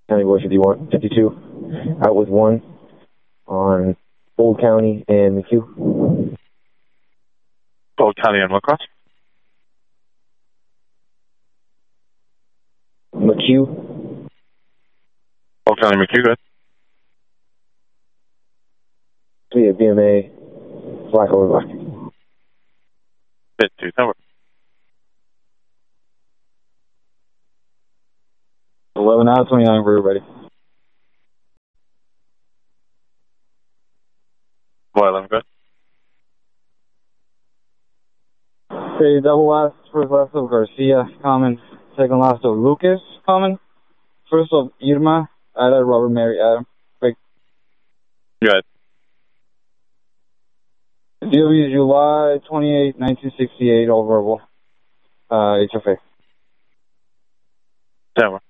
County Boy 51, 52, out with 1 on Old County and McHugh. Old County and what cross? McHugh. Old County McHugh, good. Yeah, BMA, black over black. Hit 2, number. 11 out of 29 for everybody. Boy, 11, good. Okay, double last, first last of Garcia, common. Second last of Lucas, common. First of Irma, Ada, Robert, Mary, Adam. Quick. Good. DOB is July 28, 1968, all verbal. HFA. Denver.